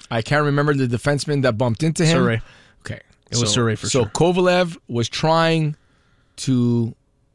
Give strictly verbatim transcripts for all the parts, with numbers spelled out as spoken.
I can't remember the defenseman that bumped into him. Surrey. Okay. It was so, Surrey for so sure. So Kovalev was trying to...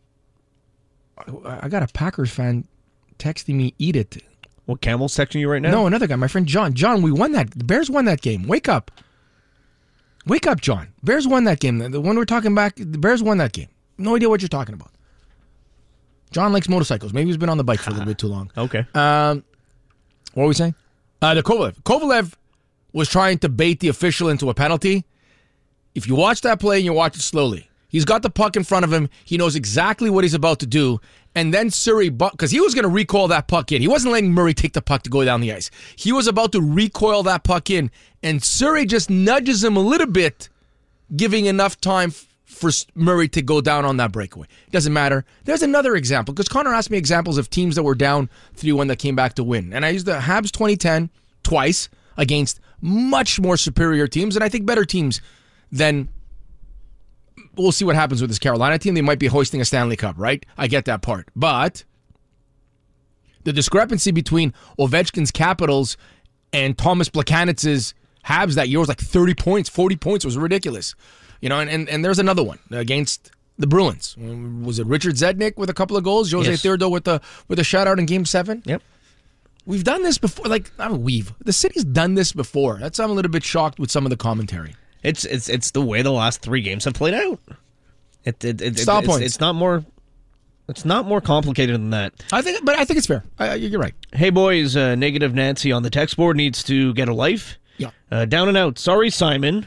I got a Packers fan texting me, eat it. What, Camel's texting you right now? No, another guy, my friend John. John, we won that. The Bears won that game. Wake up. Wake up, John. Bears won that game. The one we're talking back, the Bears won that game. No idea what you're talking about. John likes motorcycles. Maybe he's been on the bike for a little bit too long. Okay. Um, what were we saying? Uh, the Kovalev. Kovalev was trying to bait the official into a penalty. If you watch that play and you watch it slowly, he's got the puck in front of him. He knows exactly what he's about to do. And then Surrey, because he was going to recoil that puck in. He wasn't letting Murray take the puck to go down the ice. He was about to recoil that puck in. And Surrey just nudges him a little bit, giving enough time for Murray to go down on that breakaway. Doesn't matter. There's another example, because Connor asked me examples of teams that were down three one that came back to win. And I used the Habs twenty ten twice against much more superior teams, and I think better teams than... We'll see what happens with this Carolina team. They might be hoisting a Stanley Cup, right? I get that part. But the discrepancy between Ovechkin's Capitals and Thomas Blachanitz's Habs that year was like thirty points, forty points. It was ridiculous. You know, and, and, and there's another one against the Bruins. Was it Richard Zednik with a couple of goals? Jose yes. Thurdo with a with a shutout in Game seven? Yep. We've done this before. Like, I mean, we've. The city's done this before. That's why I'm a little bit shocked with some of the commentary. It's it's it's the way the last three games have played out. It, it, it, Style it's, points. It's not more. It's not more complicated than that. I think, but I think it's fair. I, you're right. Hey boys, uh, negative Nancy on the text board needs to get a life. Yeah. Uh, down and out. Sorry, Simon.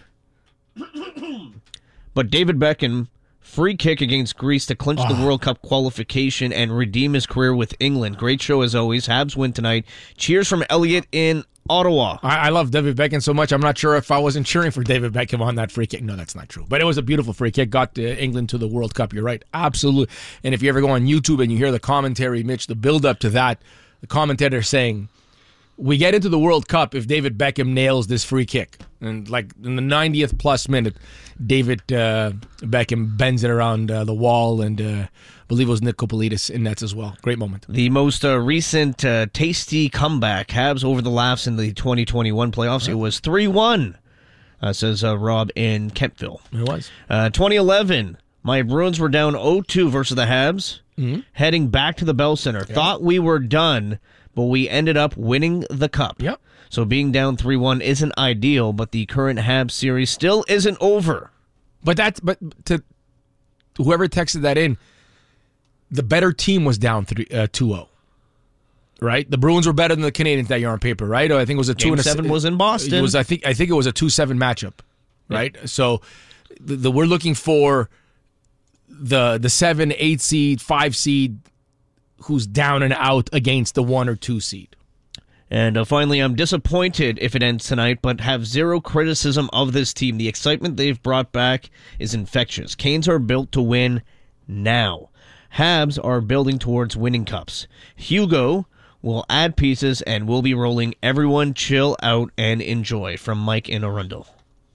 But David Beckham, free kick against Greece to clinch oh. the World Cup qualification and redeem his career with England. Great show as always. Habs win tonight. Cheers from Elliot in Ottawa. I, I love David Beckham so much. I'm not sure if I wasn't cheering for David Beckham on that free kick. No, that's not true. But it was a beautiful free kick. Got uh, England to the World Cup. You're right. Absolutely. And if you ever go on YouTube and you hear the commentary, Mitch, the build-up to that, the commentator saying, we get into the World Cup if David Beckham nails this free kick. And like in the ninetieth plus minute, David uh, Beckham bends it around uh, the wall, and uh, I believe it was Nick Kopolidis in nets as well. Great moment. The most uh, recent uh, tasty comeback, Habs over the laughs in the twenty twenty-one playoffs. It was three one, uh, says uh, Rob in Kentville. It was. Uh, twenty eleven, my Bruins were down oh two versus the Habs, mm-hmm. heading back to the Bell Center. Yep. Thought we were done, but we ended up winning the cup. Yep. So being down three one isn't ideal, but the current Habs series still isn't over. But that's but to whoever texted that in, the better team was down three uh, two oh. Right? The Bruins were better than the Canadiens that year on paper, right? Or I think it was a two Game and a seven was in Boston. It was I think I think it was a two seven matchup. Right? Yeah. So the, the we're looking for the the seven, eight seed, five seed who's down and out against the one or two seed. And uh, finally, I'm disappointed if it ends tonight, but have zero criticism of this team. The excitement they've brought back is infectious. Canes are built to win now. Habs are building towards winning cups. Hugo will add pieces and we'll be rolling. Everyone chill out and enjoy. From Mike in Arundel.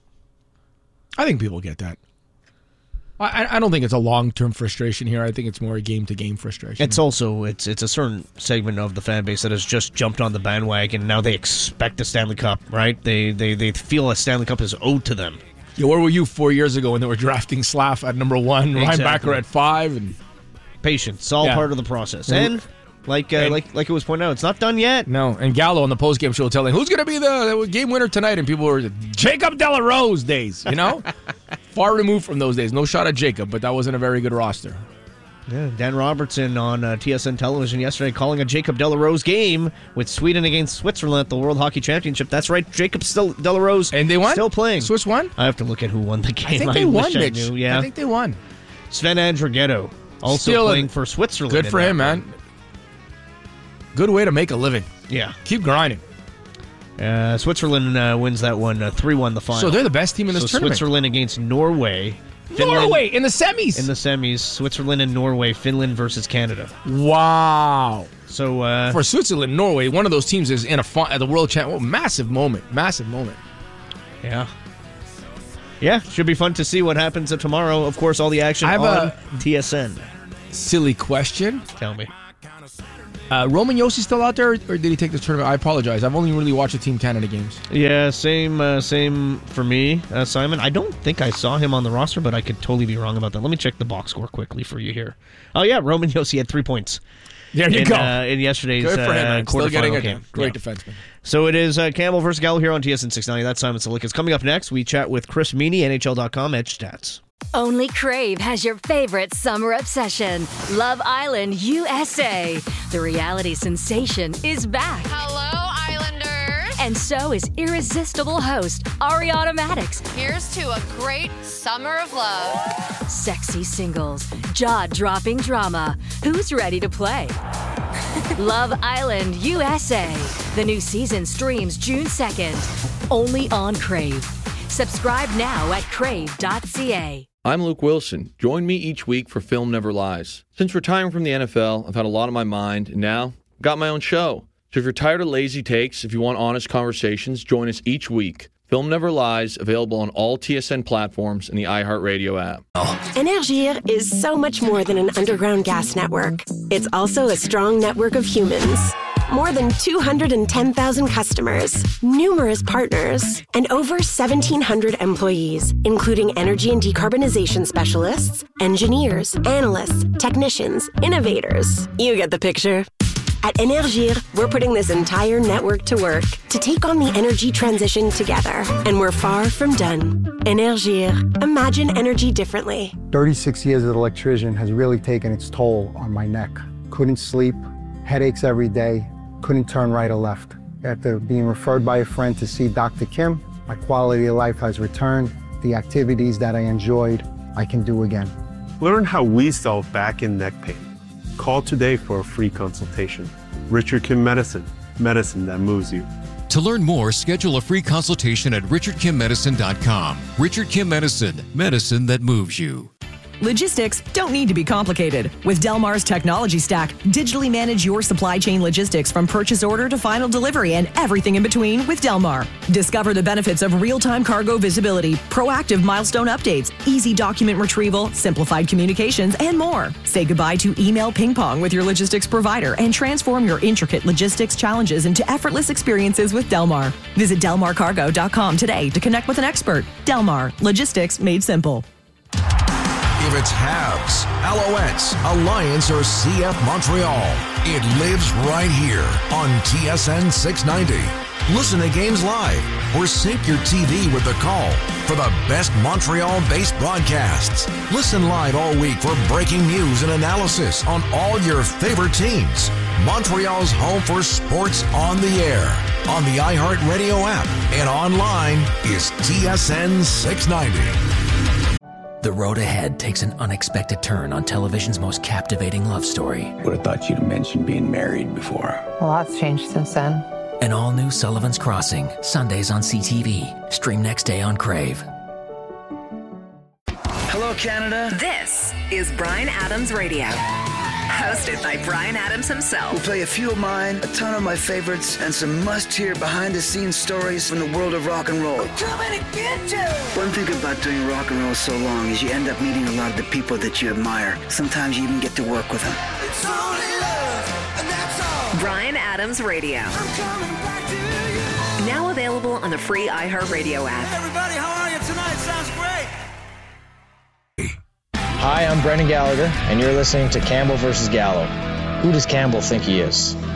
I think people get that. I, I don't think it's a long-term frustration here. I think it's more a game-to-game frustration. It's also it's it's a certain segment of the fan base that has just jumped on the bandwagon. Now they expect a Stanley Cup, right? They they they feel a Stanley Cup is owed to them. Yeah, where were you four years ago when they were drafting Slav at number one, exactly. Reinbacher at five, and patience, all yeah. part of the process. And like uh, and, like like it was pointed out, it's not done yet. No, and Gallo on the post-game show telling who's going to be the game winner tonight, and people were Jacob Delarose days, you know. Far removed from those days. No shot at Jacob, but that wasn't a very good roster. Yeah, Dan Robertson on uh, T S N television yesterday calling a Jacob Delarose game with Sweden against Switzerland at the World Hockey Championship. That's right, Jacob still Delarose and they won? Still playing. Swiss won? I have to look at who won the game. I think they I won, wish Mitch. I knew. Yeah. I think they won. Sven Andrighetto also Still playing a, for Switzerland. Good for him, man. Good way to make a living. Yeah. Keep grinding. Uh, Switzerland uh, wins that one, uh, three one the final. So they're the best team in this so tournament. Switzerland against Norway. Finland, Norway in the semis. In the semis, Switzerland and Norway, Finland versus Canada. Wow. So uh, for Switzerland, Norway, one of those teams is in a fun, at the World Champ. Oh, massive moment, massive moment. Yeah. Yeah, should be fun to see what happens tomorrow. Of course, all the action I have on a T S N. Silly question. Tell me. Uh, Roman Yossi still out there, or did he take this tournament? I apologize. I've only really watched the Team Canada games. Yeah, same uh, same for me, uh, Simon. I don't think I saw him on the roster, but I could totally be wrong about that. Let me check the box score quickly for you here. Oh, yeah, Roman Yossi had three points. There you in, go. Uh, in yesterday's Good for him, uh, man. Still getting a game. Great yeah. defenseman. So it is uh, Campbell versus Gallo here on T S N six ninety. That's Simon Silikas. Coming up next, we chat with Chris Meany, N H L dot com Edge Stats. Only Crave has your favorite summer obsession, Love Island U S A. The reality sensation is back. Hello, Islanders. And so is irresistible host Ariana Maddox. Here's to a great summer of love. Sexy singles, jaw-dropping drama. Who's ready to play? Love Island U S A. The new season streams June second. Only on Crave. Subscribe now at crave dot c a. I'm Luke Wilson. Join me each week for Film Never Lies. Since retiring from the N F L, I've had a lot on my mind, and now I've got my own show. So if you're tired of lazy takes, if you want honest conversations, join us each week. Film Never Lies, available on all T S N platforms and the iHeartRadio app. Énergir is so much more than an underground gas network. It's also a strong network of humans. More than two hundred ten thousand customers, numerous partners, and over seventeen hundred employees, including energy and decarbonization specialists, engineers, analysts, technicians, innovators. You get the picture. At Énergir, we're putting this entire network to work to take on the energy transition together. And we're far from done. Énergir. Imagine energy differently. thirty-six years as an electrician has really taken its toll on my neck. Couldn't sleep, headaches every day, couldn't turn right or left. After being referred by a friend to see Doctor Kim, my quality of life has returned. The activities that I enjoyed, I can do again. Learn how we solve back and neck pain. Call today for a free consultation. Richard Kim Medicine, medicine that moves you. To learn more, schedule a free consultation at richard kim medicine dot com. Richard Kim Medicine, medicine that moves you. Logistics don't need to be complicated. With Delmar's technology stack, digitally manage your supply chain logistics from purchase order to final delivery and everything in between with Delmar. Discover the benefits of real-time cargo visibility, proactive milestone updates, easy document retrieval, simplified communications, and more. Say goodbye to email ping pong with your logistics provider and transform your intricate logistics challenges into effortless experiences with Delmar. Visit delmar cargo dot com today to connect with an expert. Delmar, logistics made simple. If it's Habs, Alouettes, Alliance, or C F Montreal, it lives right here on T S N six ninety. Listen to games live or sync your T V with the call for the best Montreal-based broadcasts. Listen live all week for breaking news and analysis on all your favorite teams. Montreal's home for sports on the air, on the iHeartRadio app, and online is T S N six ninety. The road ahead takes an unexpected turn on television's most captivating love story. Would have thought you'd have mentioned being married before. A lot's changed since then. An all-new Sullivan's Crossing, Sundays on C T V. Stream next day on Crave. Hello, Canada. This is Bryan Adams Radio. Hosted by Bryan Adams himself. We'll play a few of mine, a ton of my favorites, and some must-hear behind-the-scenes stories from the world of rock and roll. We're coming to get you! One thing about doing rock and roll so long is you end up meeting a lot of the people that you admire. Sometimes you even get to work with them. It's only love, and that's all. Bryan Adams Radio. I'm coming back to you. Now available on the free iHeartRadio app. Hey everybody, how are you tonight? Sounds great. Hi, I'm Brendan Gallagher, and you're listening to Campbell versus Gallo. Who does Campbell think he is?